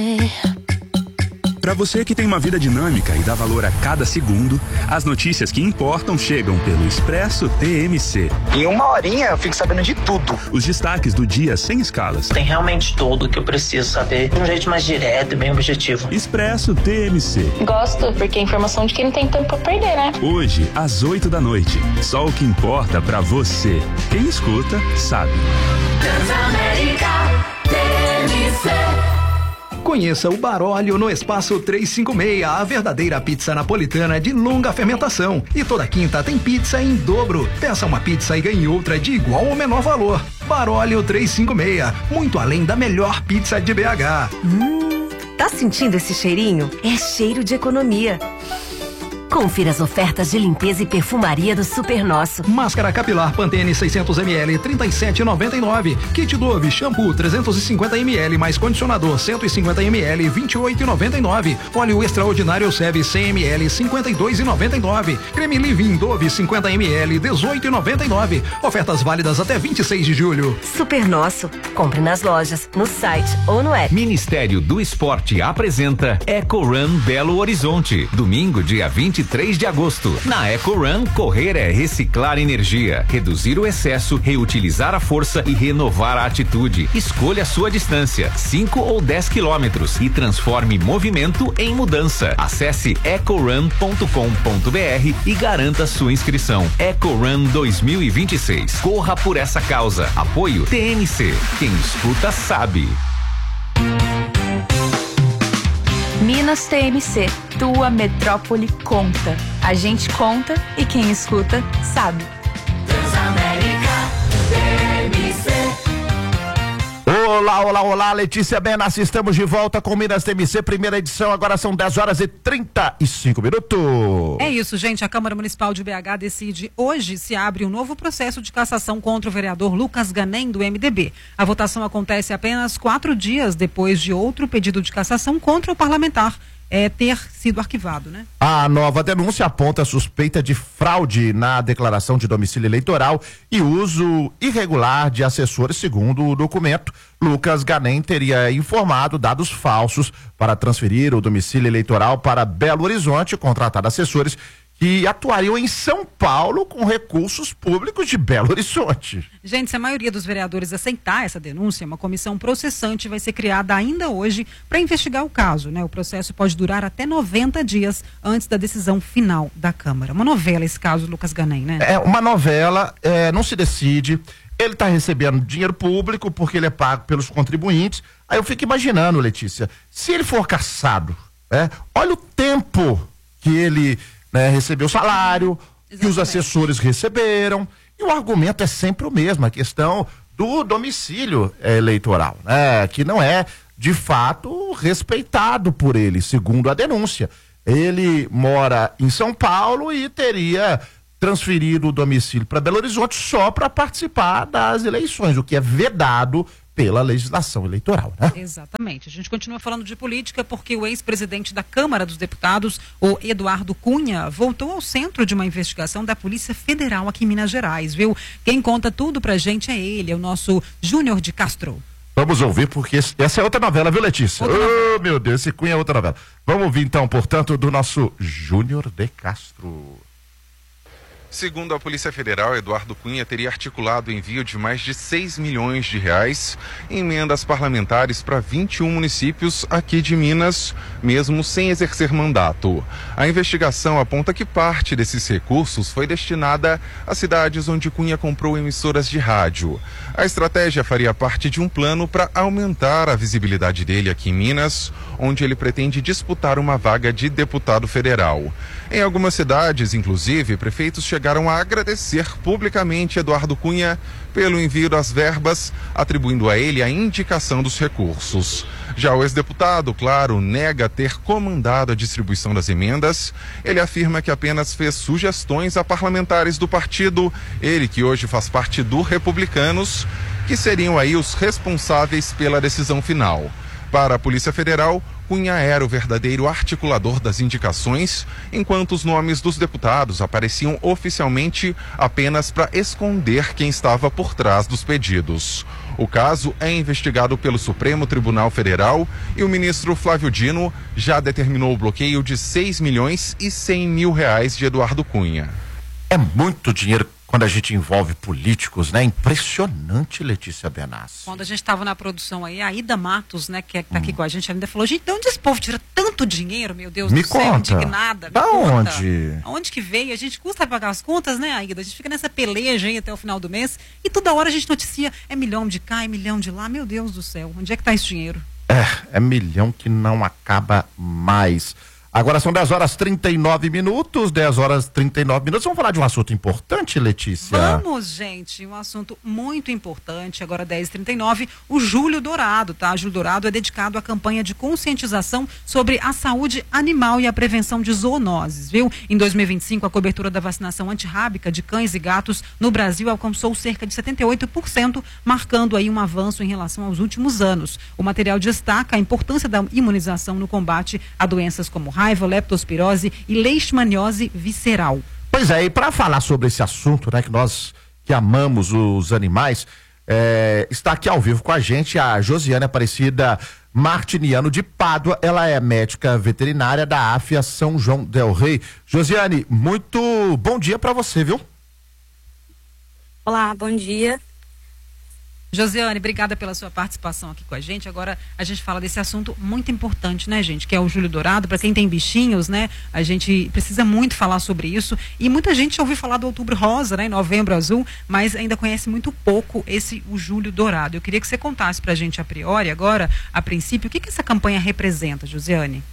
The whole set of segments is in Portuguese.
Para você que tem uma vida dinâmica e dá valor a cada segundo, as notícias que importam chegam pelo Expresso TMC. Em uma horinha eu fico sabendo de tudo. Os destaques do dia sem escalas. Tem realmente tudo que eu preciso saber de um jeito mais direto e bem objetivo. Expresso TMC. Gosto, porque é informação de quem não tem tempo pra perder, né? Hoje, às 8h. Só o que importa pra você. Quem escuta, sabe. Transamérica TMC. Conheça o Baróleo no Espaço 356, a verdadeira pizza napolitana de longa fermentação. E toda quinta tem pizza em dobro. Peça uma pizza e ganhe outra de igual ou menor valor. Baróleo 356, muito além da melhor pizza de BH. Tá sentindo esse cheirinho? É cheiro de economia. Confira as ofertas de limpeza e perfumaria do Super Nosso. Máscara capilar Pantene 600ml, 37,99. Kit Dove shampoo 350ml mais condicionador 150ml, 28,99. Óleo extraordinário Seve 100ml, 52,99. Creme Livin Dove 50ml, 18,99. Ofertas válidas até 26 de julho. Super Nosso. Compre nas lojas, no site ou no app. Ministério do Esporte apresenta Eco Run Belo Horizonte. Domingo, dia 23 de agosto. Na Eco Run, correr é reciclar energia, reduzir o excesso, reutilizar a força e renovar a atitude. Escolha a sua distância, 5 ou 10 quilômetros, e transforme movimento em mudança. Acesse ecorun.com.br e garanta sua inscrição. Eco Run 2026. Corra por essa causa. Apoio TNC. Quem escuta sabe. Minas TMC, tua metrópole conta. A gente conta e quem escuta sabe. Transamérica TMC. Olá, Letícia Benassi, estamos de volta com Minas TMC, primeira edição, agora são 10h35. É isso, gente, a Câmara Municipal de BH decide hoje se abre um novo processo de cassação contra o vereador Lucas Ganem, do MDB. A votação acontece apenas 4 dias depois de outro pedido de cassação contra o parlamentar ter sido arquivado, né? A nova denúncia aponta suspeita de fraude na declaração de domicílio eleitoral e uso irregular de assessores. Segundo o documento, Lucas Ganem teria informado dados falsos para transferir o domicílio eleitoral para Belo Horizonte, contratado assessores que atuariam em São Paulo com recursos públicos de Belo Horizonte. Gente, se a maioria dos vereadores aceitar essa denúncia, uma comissão processante vai ser criada ainda hoje para investigar o caso, né? O processo pode durar até 90 dias antes da decisão final da Câmara. Uma novela esse caso, Lucas Ganem, né? É uma novela, não se decide. Ele está recebendo dinheiro público porque ele é pago pelos contribuintes. Aí eu fico imaginando, Letícia, se ele for cassado, olha o tempo que ele recebeu salário, que os assessores receberam, e o argumento é sempre o mesmo, a questão do domicílio eleitoral, que não é de fato respeitado por ele, segundo a denúncia. Ele mora em São Paulo e teria transferido o domicílio para Belo Horizonte só para participar das eleições, o que é vedado pela legislação eleitoral, né? Exatamente. A gente continua falando de política porque o ex-presidente da Câmara dos Deputados, o Eduardo Cunha, voltou ao centro de uma investigação da Polícia Federal aqui em Minas Gerais, viu? Quem conta tudo pra gente é ele, é o nosso Júnior de Castro. Vamos ouvir, porque essa é outra novela, viu, Letícia? Oh, meu Deus, esse Cunha é outra novela. Vamos ouvir então, portanto, do nosso Júnior de Castro. Segundo a Polícia Federal, Eduardo Cunha teria articulado o envio de mais de 6 milhões de reais em emendas parlamentares para 21 municípios aqui de Minas, mesmo sem exercer mandato. A investigação aponta que parte desses recursos foi destinada a cidades onde Cunha comprou emissoras de rádio. A estratégia faria parte de um plano para aumentar a visibilidade dele aqui em Minas, onde ele pretende disputar uma vaga de deputado federal. Em algumas cidades, inclusive, prefeitos chegaram a agradecer publicamente Eduardo Cunha pelo envio das verbas, atribuindo a ele a indicação dos recursos. Já o ex-deputado, claro, nega ter comandado a distribuição das emendas. Ele afirma que apenas fez sugestões a parlamentares do partido, ele que hoje faz parte do Republicanos, que seriam aí os responsáveis pela decisão final. Para a Polícia Federal, Cunha era o verdadeiro articulador das indicações, enquanto os nomes dos deputados apareciam oficialmente apenas para esconder quem estava por trás dos pedidos. O caso é investigado pelo Supremo Tribunal Federal e o ministro Flávio Dino já determinou o bloqueio de 6.100.000 de Eduardo Cunha. É muito dinheiro quando a gente envolve políticos, né? Impressionante, Letícia Benassi. Quando a gente estava na produção aí, a Ida Matos, né, que tá aqui com a gente, ainda falou, gente, de onde esse povo tira tanto dinheiro, meu Deus do céu, indignada. Da onde? Onde que veio? A gente custa pagar as contas, né, Aida? A gente fica nessa peleja aí até o final do mês e toda hora a gente noticia, é milhão de cá, é milhão de lá, meu Deus do céu, onde é que tá esse dinheiro? É milhão que não acaba mais. Agora são 10h39, 10h39. Vamos falar de um assunto importante, Letícia? Vamos, gente, um assunto muito importante. Agora 10h39, o Júlio Dourado, tá? Júlio Dourado é dedicado à campanha de conscientização sobre a saúde animal e a prevenção de zoonoses, viu? Em 2025, a cobertura da vacinação antirrábica de cães e gatos no Brasil alcançou cerca de 78%, marcando aí um avanço em relação aos últimos anos. O material destaca a importância da imunização no combate a doenças como raiva, leptospirose e leishmaniose visceral. Pois é, e para falar sobre esse assunto, né, que nós que amamos os animais, está aqui ao vivo com a gente a Josiane Aparecida Martiniano de Pádua. Ela é médica veterinária da AFIA São João del Rei. Josiane, muito bom dia para você, viu? Olá, bom dia. Josiane, obrigada pela sua participação aqui com a gente. Agora a gente fala desse assunto muito importante, né, gente? Que é o Júlio Dourado. Para quem tem bichinhos, né? A gente precisa muito falar sobre isso. E muita gente já ouviu falar do Outubro Rosa, né? Novembro Azul, mas ainda conhece muito pouco o Júlio Dourado. Eu queria que você contasse pra gente a priori, agora, a princípio, o que essa campanha representa, Josiane?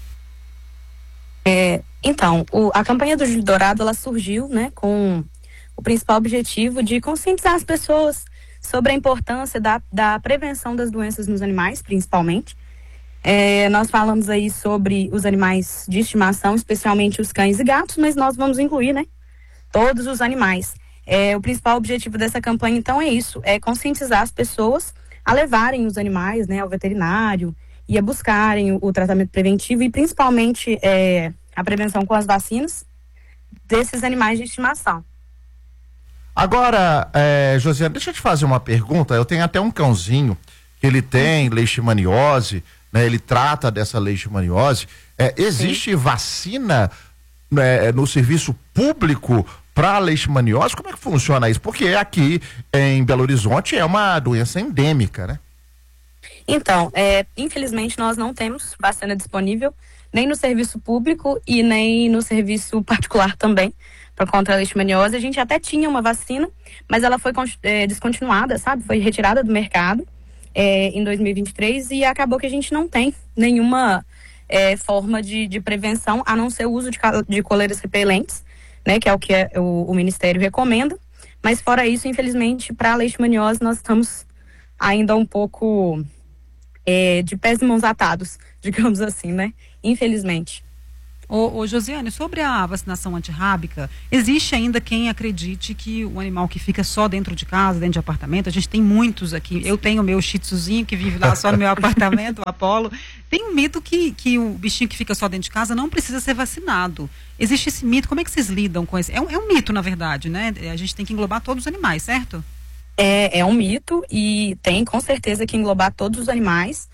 Então, a campanha do Júlio Dourado, ela surgiu, né, com o principal objetivo de conscientizar as pessoas sobre a importância da prevenção das doenças nos animais, principalmente. Nós falamos aí sobre os animais de estimação, especialmente os cães e gatos, mas nós vamos incluir, né, todos os animais. O principal objetivo dessa campanha, então, é isso, é conscientizar as pessoas a levarem os animais, né, ao veterinário e a buscarem o tratamento preventivo e, principalmente, a prevenção com as vacinas desses animais de estimação. Agora, Josiane, deixa eu te fazer uma pergunta. Eu tenho até um cãozinho que ele tem leishmaniose, né? Ele trata dessa leishmaniose. Existe vacina, né, no serviço público para leishmaniose? Como é que funciona isso? Porque aqui em Belo Horizonte é uma doença endêmica, né? Então, infelizmente nós não temos vacina disponível nem no serviço público e nem no serviço particular também. Contra a leishmaniose, a gente até tinha uma vacina, mas ela foi descontinuada, sabe? Foi retirada do mercado em 2023 e acabou que a gente não tem nenhuma forma de prevenção, a não ser o uso de coleiras repelentes, né? Que é o que o Ministério recomenda. Mas fora isso, infelizmente, para a leishmaniose nós estamos ainda um pouco de pés e mãos atados, digamos assim, né? Infelizmente. Ô Josiane, sobre a vacinação antirrábica, existe ainda quem acredite que o animal que fica só dentro de casa, dentro de apartamento, a gente tem muitos aqui, eu tenho o meu shih tzuzinho que vive lá só no meu apartamento, o Apolo, tem um mito que o bichinho que fica só dentro de casa não precisa ser vacinado. Existe esse mito, como é que vocês lidam com esse? É um mito, na verdade, né? A gente tem que englobar todos os animais, certo? É um mito e tem com certeza que englobar todos os animais.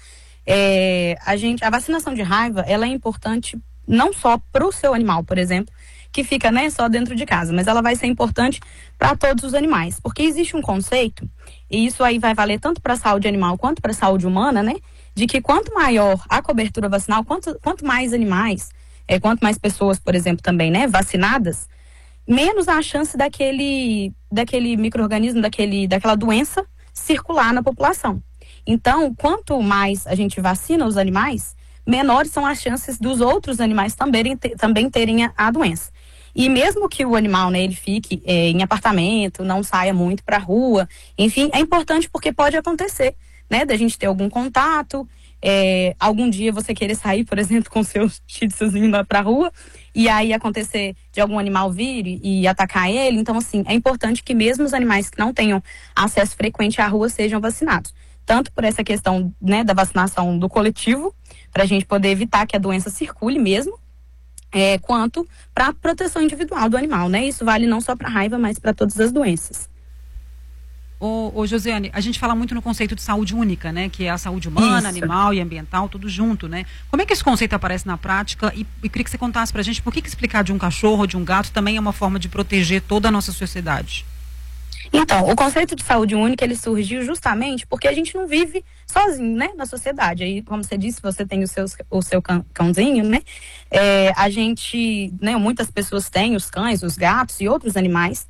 A vacinação de raiva, ela é importante não só para o seu animal, por exemplo, que fica, né, só dentro de casa, mas ela vai ser importante para todos os animais, porque existe um conceito, e isso aí vai valer tanto para a saúde animal quanto para a saúde humana, né, de que quanto maior a cobertura vacinal, quanto mais animais, quanto mais pessoas, por exemplo, também, né, vacinadas, menos a chance daquele micro-organismo, daquela doença circular na população. Então, quanto mais a gente vacina os animais, menores são as chances dos outros animais também terem a doença. E mesmo que o animal, né, ele fique em apartamento, não saia muito para a rua, enfim, é importante porque pode acontecer, né, da gente ter algum contato, algum dia você querer sair, por exemplo, com seu shih tzuzinho lá para a rua, e aí acontecer de algum animal vir e atacar ele. Então, assim, é importante que mesmo os animais que não tenham acesso frequente à rua sejam vacinados. Tanto por essa questão, né, da vacinação do coletivo, para a gente poder evitar que a doença circule mesmo, quanto para a proteção individual do animal, né? Isso vale não só para a raiva, mas para todas as doenças. Ô Josiane, a gente fala muito no conceito de saúde única, né? Que é a saúde humana, animal e ambiental, tudo junto, né? Como é que esse conceito aparece na prática? E queria que você contasse pra gente por que explicar de um cachorro ou de um gato também é uma forma de proteger toda a nossa sociedade. Então, o conceito de saúde única, ele surgiu justamente porque a gente não vive sozinho, né, na sociedade. Aí, como você disse, você tem o seu cãozinho, né? A gente, né, muitas pessoas têm os cães, os gatos e outros animais,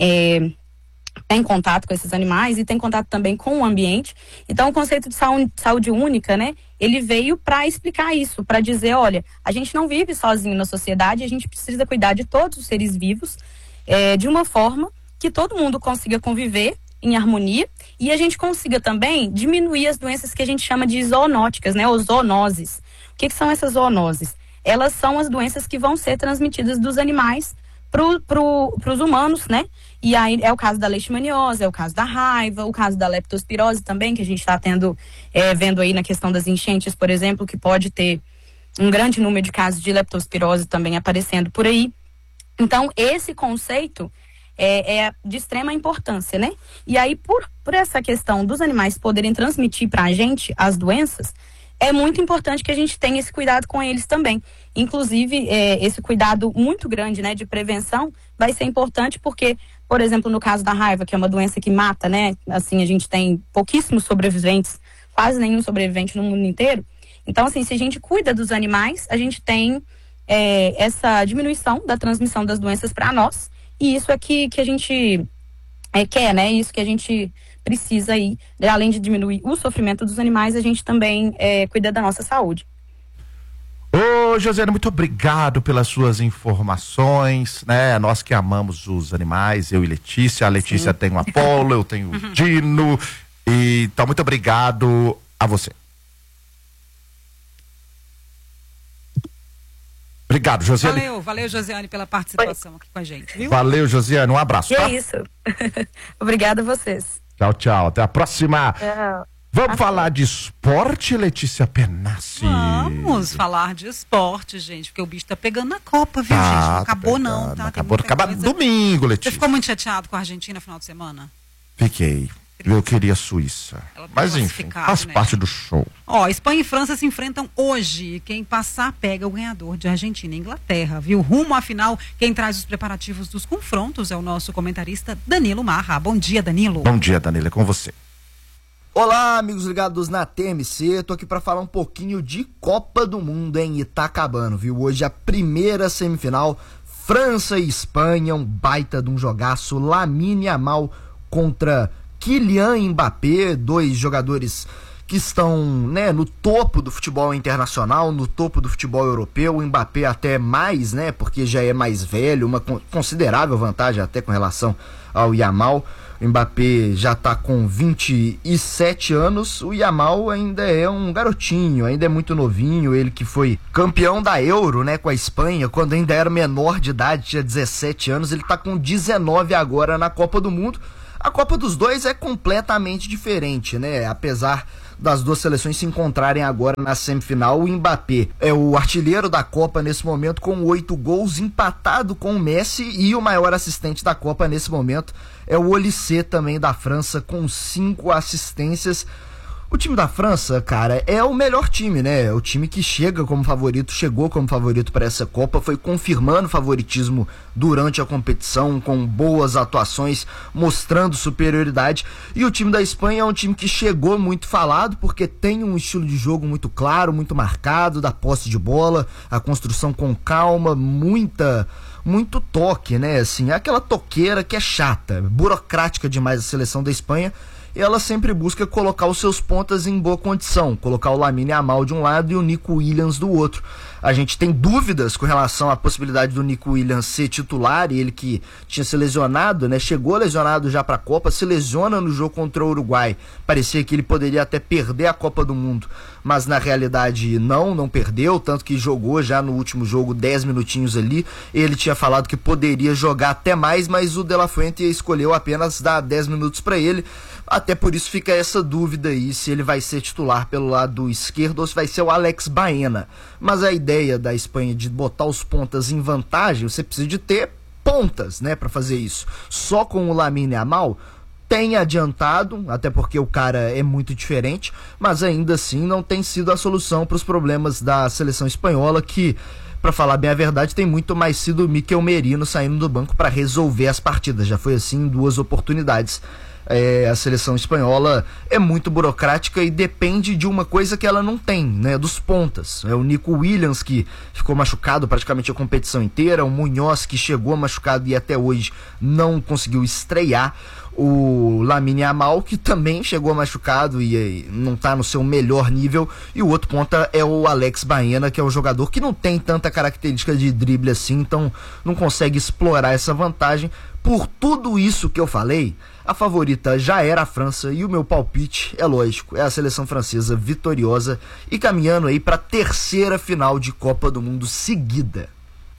tem contato com esses animais e tem contato também com o ambiente. Então, o conceito de saúde única, né, ele veio para explicar isso, para dizer, olha, a gente não vive sozinho na sociedade, a gente precisa cuidar de todos os seres vivos de uma forma que todo mundo consiga conviver em harmonia e a gente consiga também diminuir as doenças que a gente chama de zoonóticas, né, ou zoonoses. O que são essas zoonoses? Elas são as doenças que vão ser transmitidas dos animais para os humanos, né? E aí é o caso da leishmaniose, é o caso da raiva, o caso da leptospirose também, que a gente está vendo aí na questão das enchentes, por exemplo, que pode ter um grande número de casos de leptospirose também aparecendo por aí. Então, esse conceito é de extrema importância, né? E aí, por essa questão dos animais poderem transmitir para a gente as doenças, é muito importante que a gente tenha esse cuidado com eles também. Inclusive, esse cuidado muito grande, né, de prevenção, vai ser importante porque, por exemplo, no caso da raiva, que é uma doença que mata, né? Assim, a gente tem pouquíssimos sobreviventes, quase nenhum sobrevivente no mundo inteiro. Então, assim, se a gente cuida dos animais, a gente tem essa diminuição da transmissão das doenças para nós. E isso é que a gente quer, né? Isso que a gente precisa aí, além de diminuir o sofrimento dos animais, a gente também cuida da nossa saúde. Ô, Josiane, muito obrigado pelas suas informações, né? Nós que amamos os animais, eu e Letícia. A Letícia tem o Apolo, eu tenho o Dino. Então, muito obrigado a você. Obrigado, Josiane. Valeu, Josiane, pela participação aqui com a gente, viu? Valeu, Josiane, um abraço, tá? É isso. Obrigada a vocês. Tchau, tchau. Até a próxima. Tchau. Vamos falar de esporte, Letícia Penassi? Vamos falar de esporte, gente, porque o bicho tá pegando na Copa, viu, gente? Não acabou não, tá? Acabou domingo, Letícia. Você ficou muito chateado com a Argentina no final de semana? Fiquei. Eu queria a Suíça. Mas enfim, faz parte do show. Espanha e França se enfrentam hoje. Quem passar pega o ganhador de Argentina e Inglaterra, viu? Rumo à final, quem traz os preparativos dos confrontos é o nosso comentarista Danilo Marra. Bom dia, Danilo. Bom dia, Danilo, é com você. Olá, amigos ligados na TMC, tô aqui para falar um pouquinho de Copa do Mundo em Itacabano, viu? Hoje a primeira semifinal, França e Espanha, um baita de um jogaço, Lamine Yamal contra Kylian Mbappé, dois jogadores que estão, né, no topo do futebol internacional, no topo do futebol europeu. O Mbappé até mais, né, porque já é mais velho, uma considerável vantagem até com relação ao Yamal. O Mbappé já tá com 27 anos, o Yamal ainda é um garotinho, ainda é muito novinho, ele que foi campeão da Euro, né, com a Espanha, quando ainda era menor de idade, tinha 17 anos, ele tá com 19 agora na Copa do Mundo. A Copa dos dois é completamente diferente, né? Apesar das duas seleções se encontrarem agora na semifinal, o Mbappé é o artilheiro da Copa nesse momento com 8 gols, empatado com o Messi, e o maior assistente da Copa nesse momento é o Olise, também da França, com 5 assistências. O time da França, cara, é o melhor time, né? O time que chegou como favorito para essa Copa, foi confirmando favoritismo durante a competição, com boas atuações, mostrando superioridade. E o time da Espanha é um time que chegou muito falado, porque tem um estilo de jogo muito claro, muito marcado, da posse de bola, a construção com calma, muito toque, né? Assim, é aquela toqueira que é chata, burocrática demais a seleção da Espanha. E ela sempre busca colocar os seus pontas em boa condição, colocar o Lamine Yamal de um lado e o Nico Williams do outro. A gente tem dúvidas com relação à possibilidade do Nico Williams ser titular, e ele que tinha se lesionado, né? Chegou lesionado já para a Copa, se lesiona no jogo contra o Uruguai. Parecia que ele poderia até perder a Copa do Mundo, mas na realidade não perdeu, tanto que jogou já no último jogo 10 minutinhos ali. Ele tinha falado que poderia jogar até mais, mas o De La Fuente escolheu apenas dar 10 minutos para ele. Até por isso fica essa dúvida aí, se ele vai ser titular pelo lado esquerdo ou se vai ser o Alex Baena. Mas a ideia da Espanha de botar os pontas em vantagem, você precisa de ter pontas, né, para fazer isso. Só com o Lamine Yamal tem adiantado, até porque o cara é muito diferente, mas ainda assim não tem sido a solução para os problemas da seleção espanhola, que, para falar bem a verdade, tem muito mais sido o Mikel Merino saindo do banco para resolver as partidas. Já foi assim em 2 oportunidades. A seleção espanhola é muito burocrática e depende de uma coisa que ela não tem, né? Dos pontas. É o Nico Williams, que ficou machucado praticamente a competição inteira, o Munhoz, que chegou machucado e até hoje não conseguiu estrear, o Lamine Yamal, que também chegou machucado e não está no seu melhor nível, e o outro ponta é o Alex Baena, que é um jogador que não tem tanta característica de drible assim, então não consegue explorar essa vantagem. Por tudo isso que eu falei, a favorita já era a França, e o meu palpite, é lógico, é a seleção francesa vitoriosa e caminhando aí para a 3ª final de Copa do Mundo seguida.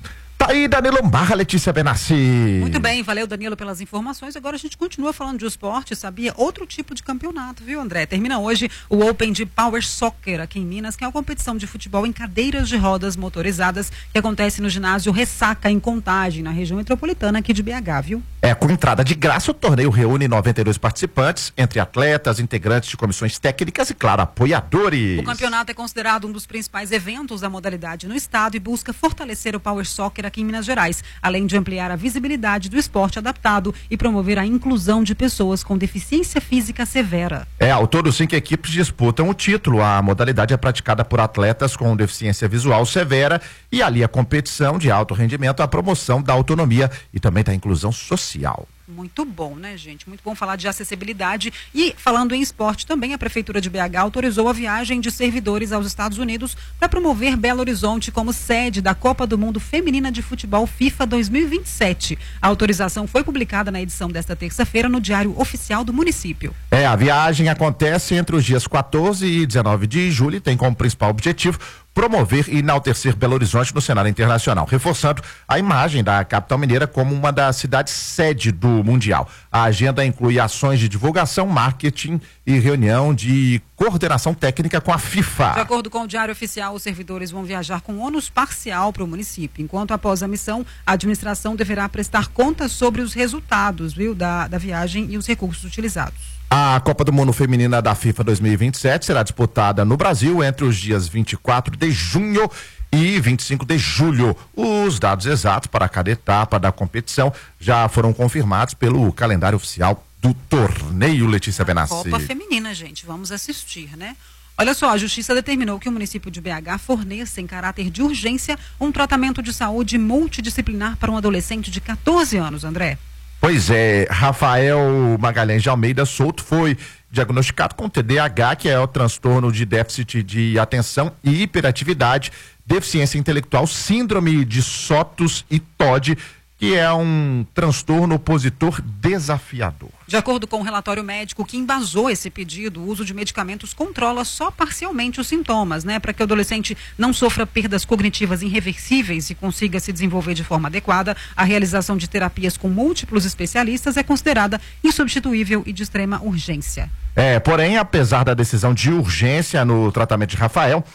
Tá aí, Danilo Barra, Letícia Benassi. Muito bem, valeu, Danilo, pelas informações. Agora a gente continua falando de esporte, sabia? Outro tipo de campeonato, viu, André? Termina hoje o Open de Power Soccer aqui em Minas, que é uma competição de futebol em cadeiras de rodas motorizadas que acontece no ginásio Ressaca, em Contagem, na região metropolitana aqui de BH, viu? Com entrada de graça, o torneio reúne 92 participantes, entre atletas, integrantes de comissões técnicas e, claro, apoiadores. O campeonato é considerado um dos principais eventos da modalidade no estado e busca fortalecer o Power Soccer aqui em Minas Gerais, além de ampliar a visibilidade do esporte adaptado e promover a inclusão de pessoas com deficiência física severa. Ao todo, 5 equipes disputam o título. A modalidade é praticada por atletas com deficiência visual severa e ali a competição de alto rendimento, a promoção da autonomia e também da inclusão social. Muito bom, né, gente? Muito bom falar de acessibilidade. E falando em esporte também, a Prefeitura de BH autorizou a viagem de servidores aos Estados Unidos para promover Belo Horizonte como sede da Copa do Mundo Feminina de Futebol FIFA 2027. A autorização foi publicada na edição desta terça-feira no Diário Oficial do município. A viagem acontece entre os dias 14 e 19 de julho e tem como principal objetivo promover e enaltecer Belo Horizonte no cenário internacional, reforçando a imagem da capital mineira como uma das cidades sede do Mundial. A agenda inclui ações de divulgação, marketing e reunião de coordenação técnica com a FIFA. De acordo com o Diário Oficial, os servidores vão viajar com ônus parcial para o município, enquanto após a missão, a administração deverá prestar contas sobre os resultados, viu, da viagem e os recursos utilizados. A Copa do Mundo Feminina da FIFA 2027 será disputada no Brasil entre os dias 24 de junho e 25 de julho. Os dados exatos para cada etapa da competição já foram confirmados pelo calendário oficial do torneio, Letícia Benassi. Copa Feminina, gente, vamos assistir, né? Olha só, a Justiça determinou que o município de BH forneça, em caráter de urgência, um tratamento de saúde multidisciplinar para um adolescente de 14 anos, André. Pois é, Rafael Magalhães de Almeida Souto foi diagnosticado com TDAH, que é o transtorno de déficit de atenção e hiperatividade, deficiência intelectual, síndrome de Sotos e TOD, que é um transtorno opositor desafiador. De acordo com o relatório médico que embasou esse pedido, o uso de medicamentos controla só parcialmente os sintomas, né? Para que o adolescente não sofra perdas cognitivas irreversíveis e consiga se desenvolver de forma adequada, a realização de terapias com múltiplos especialistas é considerada insubstituível e de extrema urgência. Porém, apesar da decisão de urgência no tratamento de Rafael,